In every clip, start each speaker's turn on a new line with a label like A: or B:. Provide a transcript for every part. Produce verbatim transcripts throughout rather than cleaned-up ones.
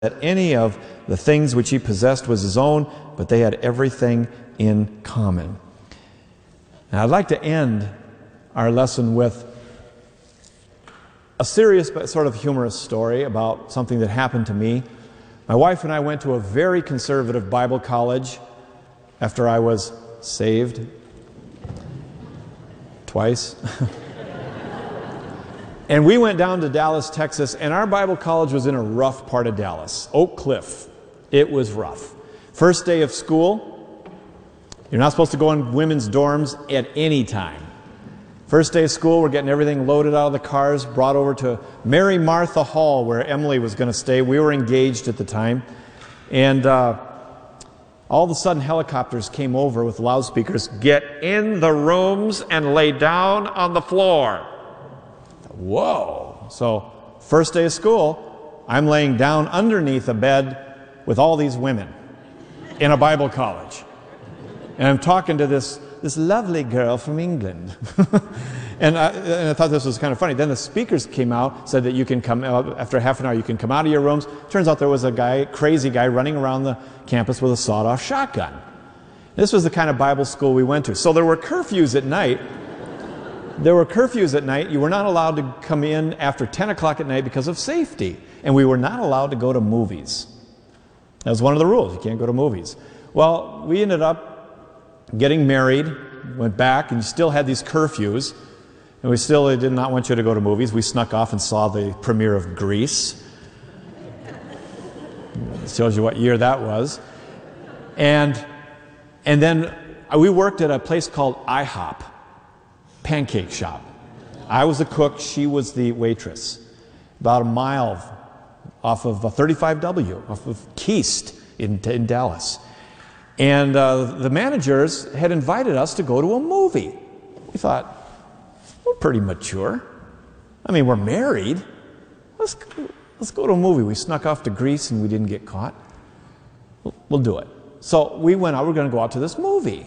A: that any of the things which he possessed was his own, but they had everything in common. Now, I'd like to end our lesson with a serious but sort of humorous story about something that happened to me. My wife and I went to a very conservative Bible college after I was saved twice. And we went down to Dallas, Texas, and our Bible college was in a rough part of Dallas, Oak Cliff. It was rough. First day of school, you're not supposed to go in women's dorms at any time. First day of school, we're getting everything loaded out of the cars, brought over to Mary Martha Hall, where Emily was going to stay. We were engaged at the time. And uh, all of a sudden, helicopters came over with loudspeakers. Get in the rooms and lay down on the floor. Whoa. So, first day of school, I'm laying down underneath a bed with all these women in a Bible college. And I'm talking to this, this lovely girl from England. and, I, and I thought this was kind of funny. Then the speakers came out, said that you can come, uh, after half an hour, you can come out of your rooms. Turns out there was a guy, crazy guy, running around the campus with a sawed-off shotgun. This was the kind of Bible school we went to. So there were curfews at night. There were curfews at night. You were not allowed to come in after ten o'clock at night because of safety. And we were not allowed to go to movies. That was one of the rules. You can't go to movies. Well, we ended up getting married, went back, and you still had these curfews. And we still did not want you to go to movies. We snuck off and saw the premiere of Grease. It shows you what year that was. And, and then we worked at a place called IHOP. Pancake shop. I was the cook, she was the waitress. About a mile off of thirty-five W, off of Keast in, in Dallas. And uh, the managers had invited us to go to a movie. We thought, we're pretty mature. I mean, we're married. Let's, let's go to a movie. We snuck off to Greece and we didn't get caught. We'll, we'll do it. So we went out, we're going to go out to this movie.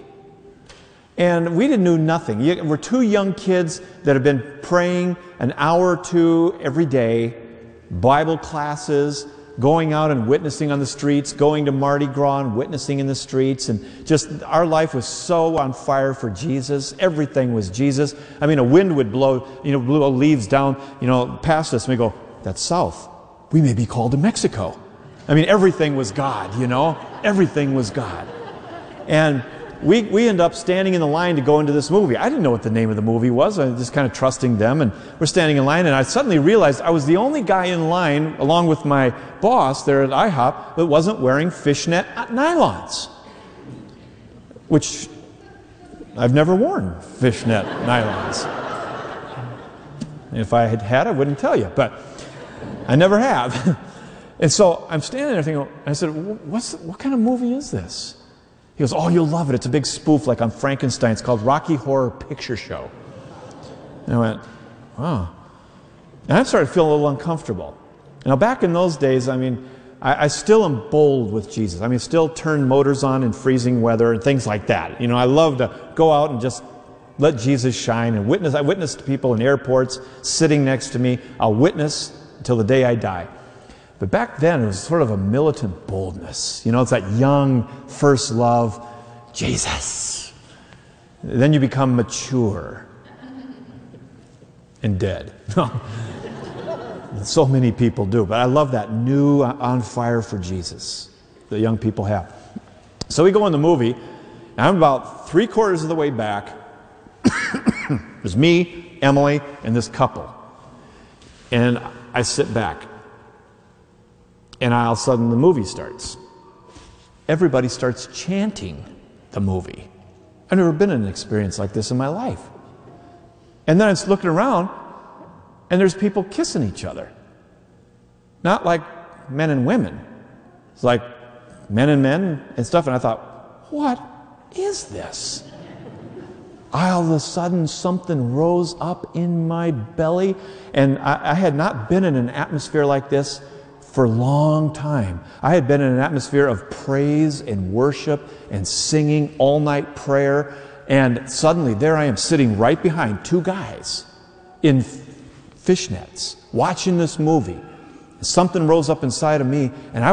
A: And we didn't know nothing. We're two young kids that have been praying an hour or two every day, Bible classes, going out and witnessing on the streets, going to Mardi Gras and witnessing in the streets. And just our life was so on fire for Jesus. Everything was Jesus. I mean, a wind would blow, you know, blow leaves down, you know, past us. And we go, that's south. We may be called to Mexico. I mean, everything was God, you know. Everything was God. And We, we end up standing in the line to go into this movie. I didn't know what the name of the movie was. I was just kind of trusting them. And we're standing in line, and I suddenly realized I was the only guy in line, along with my boss there at IHOP, that wasn't wearing fishnet nylons. Which I've never worn fishnet nylons. If I had had, I wouldn't tell you. But I never have. And so I'm standing there thinking, I said, What's, what kind of movie is this? He goes, oh, you'll love it. It's a big spoof like on Frankenstein. It's called Rocky Horror Picture Show. And I went, oh. And I started feeling a little uncomfortable. Now, back in those days, I mean, I, I still am bold with Jesus. I mean, still turn motors on in freezing weather and things like that. You know, I love to go out and just let Jesus shine and witness. I witnessed people in airports sitting next to me. I'll witness until the day I die. But back then, it was sort of a militant boldness. You know, it's that young first love, Jesus. Then you become mature and dead. So many people do. But I love that new on fire for Jesus that young people have. So we go in the movie, and I'm about three quarters of the way back. There's me, Emily, and this couple. And I sit back. And all of a sudden the movie starts. Everybody starts chanting the movie. I've never been in an experience like this in my life. And then I was looking around, and there's people kissing each other. Not like men and women. It's like men and men and stuff. And I thought, what is this? All of a sudden something rose up in my belly. And I, I had not been in an atmosphere like this for a long time. I had been in an atmosphere of praise and worship and singing all night prayer. And suddenly there I am sitting right behind two guys in fishnets watching this movie. something rose up inside of me, and I